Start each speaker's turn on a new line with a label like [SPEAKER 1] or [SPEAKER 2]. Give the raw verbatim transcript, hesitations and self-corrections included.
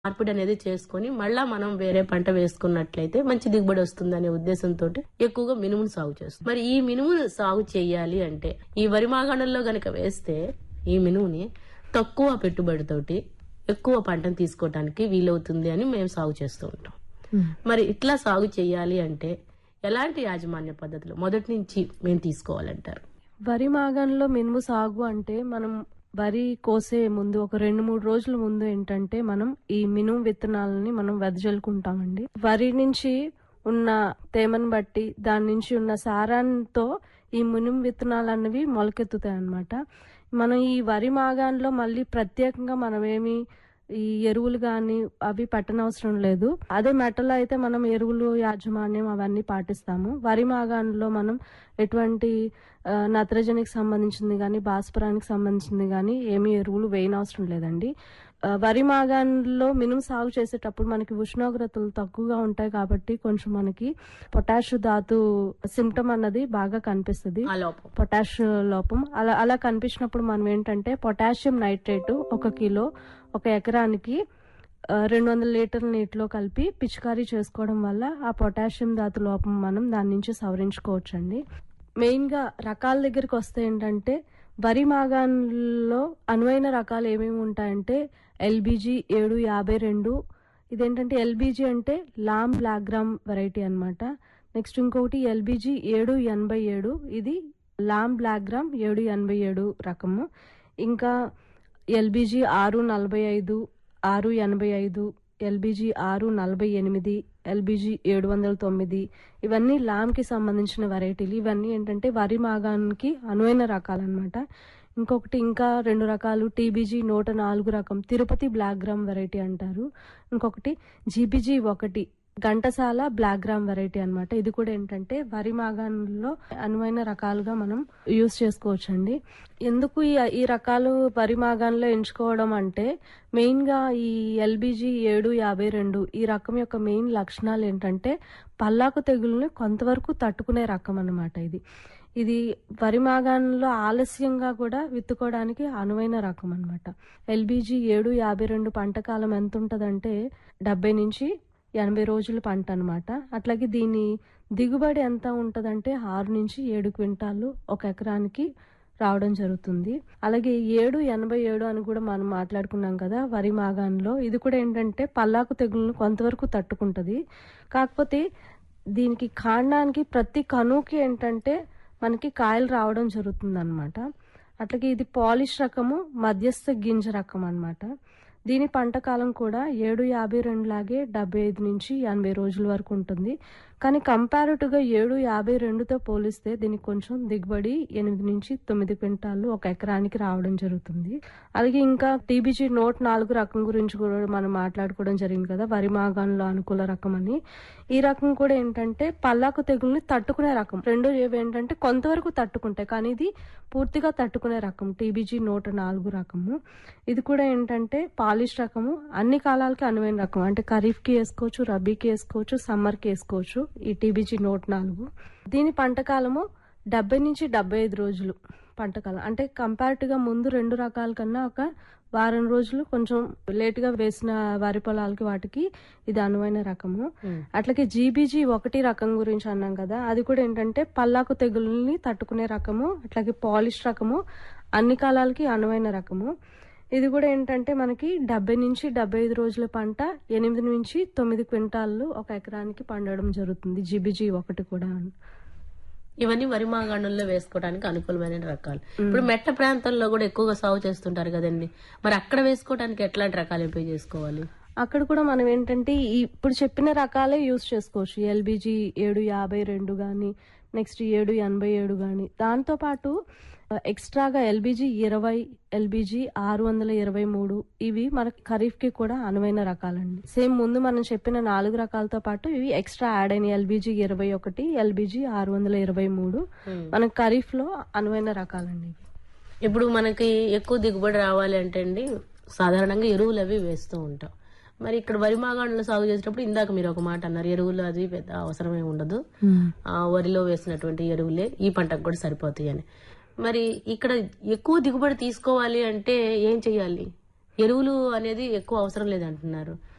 [SPEAKER 1] మార్పిడి అనేది చేసుకొని మళ్ళా మనం వేరే పంట వేసుకున్నట్లయితే మంచి దిగుబడి వస్తుందనే ఉద్దేశంతో ఎక్కువగా మినుమును సాగు చేస్తుంది. మరి ఈ మినుమును సాగు చేయాలి అంటే ఈ వరి మాగాణంలో గనక వేస్తే ఈ మినుముని తక్కువ పెట్టుబడితోటి ఎక్కువ పంటను తీసుకోవడానికి వీలవుతుంది అని మేము సాగు చేస్తూ ఉంటాం. మరి ఇట్లా సాగు చేయాలి అంటే ఎలాంటి యాజమాన్య పద్ధతులు మొదటి నుంచి మేము తీసుకోవాలంటారు?
[SPEAKER 2] వరి మాగంలో మినుము సాగు అంటే మనం వరి కోసే ముందు ఒక రెండు మూడు రోజుల ముందు ఏంటంటే మనం ఈ మినుము విత్తనాలని మనం వెదజల్లుకుంటామండి. వరి నుంచి ఉన్న తేమను బట్టి దాని నుంచి ఉన్న సారాంతో ఈ మినుము విత్తనాలు అన్నవి మొలకెత్తుతాయి అన్నమాట. మనం ఈ వరి మాగాన్లో మళ్ళీ ప్రత్యేకంగా మనం ఏమి ఈ ఎరువులు కానీ అవి పట్టనవసరం లేదు. అదే మెట్టలో అయితే మనం ఎరువులు యాజమాన్యం అవన్నీ పాటిస్తాము. వరి మాగాన్లో మనం ఎటువంటి నత్రజనికి సంబంధించింది కానీ భాస్వరానికి సంబంధించింది కానీ ఏమీ ఎరువులు వేయనవసరం లేదండి. వరి మాగాన్లో మినుము సాగు చేసేటప్పుడు మనకి ఉష్ణోగ్రతలు తక్కువగా ఉంటాయి కాబట్టి కొంచెం మనకి పొటాష్ ధాతు సిమ్టమ్ అన్నది బాగా కనిపిస్తుంది. పొటాష్ లోపం అలా అలా కనిపించినప్పుడు మనం ఏంటంటే పొటాషియం నైట్రేట్ ఒక కిలో ఒక ఎకరానికి రెండు వందల లీటర్ల నీటిలో కలిపి పిచికారీ చేసుకోవడం వల్ల ఆ పొటాషియం ధాతు లోపం మనం దాని నుంచి సవరించుకోవచ్చండి. మెయిన్ గా రకాల దగ్గరికి వస్తే ఏంటంటే వరి మాగాన్లో అనువైన రకాలు ఏమేమి ఉంటాయంటే ఎల్బీజీ ఏడు యాభై రెండు, ఇదేంటంటే ఎల్బీజీ అంటే లామ్ బ్లాక్ గ్రామ్ వెరైటీ అనమాట. నెక్స్ట్ ఇంకొకటి ఎల్బీజీ ఏడు ఎనభై ఏడు, ఇది లామ్ బ్లాక్ గ్రామ్ ఏడు ఎనభై ఏడు రకము. ఇంకా ఎల్బీజీ ఆరు నలభై ఐదు, ఆరు ఎనభై ఐదు, ఎల్బీజీ ఆరు నలభై ఎనిమిది, ఎల్బీజీ ఏడు వందల తొమ్మిది, ఇవన్నీ లామ్కి సంబంధించిన వెరైటీలు. ఇవన్నీ ఏంటంటే వరి మాగానికి అనువైన రకాలు అనమాట. ఇంకొకటి ఇంకా రెండు రకాలు టీబీజీ నూట నాలుగు రకం తిరుపతి బ్లాక్ గ్రామ్ వెరైటీ అంటారు. ఇంకొకటి జీబీజీ ఒకటి ఘంటసాల బ్లాక్ గ్రామ్ వెరైటీ అనమాట. ఇది కూడా ఏంటంటే వరి మాగాణంలో అనువైన రకాలుగా మనం యూజ్ చేసుకోవచ్చండి. ఎందుకు ఈ ఈ రకాలు వరి మాగాణంలో ఎంచుకోవడం అంటే మెయిన్ గా ఈ ఎల్బీజీ ఏడు యాభై రెండు ఈ రకం యొక్క మెయిన్ లక్షణాలు ఏంటంటే పల్లాకు తెగుల్ని కొంతవరకు తట్టుకునే రకం అన్నమాట. ఇది ఇది వరి మాగాణంలో ఆలస్యంగా కూడా విత్తుకోవడానికి అనువైన రకం అనమాట. ఎల్బీజీ ఏడు యాభై రెండు పంట కాలం ఎంత ఉంటదంటే డెబ్బై నుంచి ఎనభై రోజుల పంట అనమాట. అట్లాగే దీని దిగుబడి ఎంత ఉంటదంటే ఆరు నుంచి ఏడు క్వింటాలు ఒక ఎకరానికి రావడం జరుగుతుంది. అలాగే ఏడు ఎనభై ఏడు అని కూడా మనం మాట్లాడుకున్నాం కదా వరి మాగాన్లో, ఇది కూడా ఏంటంటే పల్లాకు తెగులను కొంతవరకు తట్టుకుంటది. కాకపోతే దీనికి కాండానికి ప్రతి కనుకి ఏంటంటే మనకి కాయలు రావడం జరుగుతుంది అనమాట. అట్లాగే ఇది పాలిష్ రకము మధ్యస్థ గింజ రకం అనమాట. దీని పంట కాలం కూడా ఏడు యాభై రెండు లాగే డెబ్బై ఐదు నుంచి ఎనభై రోజుల వరకు ఉంటుంది. కానీ కంపారిటివ్గా ఏడు యాభై రెండుతో పోలిస్తే దీనికి కొంచెం దిగుబడి ఎనిమిది నుంచి తొమ్మిది క్వింటాలు ఒక ఎకరానికి రావడం జరుగుతుంది. అలాగే ఇంకా టీబీజీ నూట నాలుగు రకం గురించి కూడా మనం మాట్లాడుకోవడం జరిగింది కదా వరి మాగాణంలో అనుకూల రకం అని. ఈ రకం కూడా ఏంటంటే పల్లాకు తెగుల్ని తట్టుకునే రకం. రెండు ఏవి ఏంటంటే కొంతవరకు తట్టుకుంటాయి కానీ ఇది పూర్తిగా తట్టుకునే రకం టీబీజీ నూట నాలుగు రకము. ఇది కూడా ఏంటంటే పాలిష్ రకము, అన్ని కాలాలకి అనువైన రకం. అంటే ఖరీఫ్ కి వేసుకోవచ్చు, రబీకి వేసుకోవచ్చు, సమ్మర్ కి వేసుకోవచ్చు ఈ టీబీజీ నూట నాలుగు. దీని పంట కాలము డెబ్బై నుంచి డెబ్బై ఐదు రోజులు పంటకాలం. అంటే కంపారిటివ్ గా ముందు రెండు రకాల కన్నా ఒక వారం రోజులు కొంచెం లేట్ గా వేసిన వరి పొలాలకి వాటికి ఇది అనువైన రకము. అట్లాగే జీబీజీ ఒకటి రకం గురించి అన్నాం కదా, అది కూడా ఏంటంటే పల్లాకు తెగుల్ని తట్టుకునే రకము. అట్లాగే పాలిష్ రకము, అన్ని కాలాలకి అనువైన రకము. ఇది కూడా ఏంటంటే మనకి డెబ్బై నుంచి డెబ్బై ఐదు రోజుల పంట ఎనిమిది నుంచి తొమ్మిది క్వింటాలు ఒక ఎకరానికి పండడం జరుగుతుంది జీబీజీ ఒకటి కూడా.
[SPEAKER 1] ఇవన్నీ వరి మాగాణంలో వేసుకోవడానికి అనుకూలమైన రకాలు. ఇప్పుడు మెట్ట ప్రాంతాల్లో కూడా ఎక్కువగా సాగు చేస్తుంటారు కదండి, మరి అక్కడ వేసుకోవడానికి ఎట్లాంటి రకాలు ఎంపిక చేసుకోవాలి?
[SPEAKER 2] అక్కడ కూడా మనం ఏంటంటే ఇప్పుడు చెప్పిన రకాలే యూజ్ చేసుకోవచ్చు. ఎల్బీజీ ఏడు యాభై రెండు గాని, నెక్స్ట్ ఏడు ఎనభై ఏడు గాని, దాంతో పాటు ఎక్స్ట్రాగా ఎల్బీజీ ఇరవై, ఎల్బీజీ ఆరు వందల ఇరవై మూడు ఇవి మనకి ఖరీఫ్ కి కూడా అనువైన రకాలండి. సేమ్ ముందు మనం చెప్పిన నాలుగు రకాలతో పాటు ఇవి ఎక్స్ట్రా యాడ్ అయిన ఎల్బీజీ ఇరవై ఒకటి, ఎల్బీజీ ఆరు వందల ఇరవై మూడు మనకి ఖరీఫ్ లో అనువైన రకాలండి.
[SPEAKER 1] ఇప్పుడు మనకి ఎక్కువ దిగుబడి రావాలి అంటే అండి సాధారణంగా ఎరువులు అవి వేస్తూ ఉంటాం. మరి ఇక్కడ వరి మాగాణంలో సాగు చేసేటప్పుడు ఇందాక మీరు ఒక మాట అన్నారు, ఎరువులు అది పెద్ద అవసరమే ఉండదు, ఆ వరిలో వేసినటువంటి ఎరువులే ఈ పంటకు కూడా సరిపోతాయి అని. మరి ఇక్కడ ఎక్కువ దిగుబడి తీసుకోవాలి అంటే ఏం చెయ్యాలి? ఎరువులు అనేది ఎక్కువ అవసరం లేదంటున్నారు.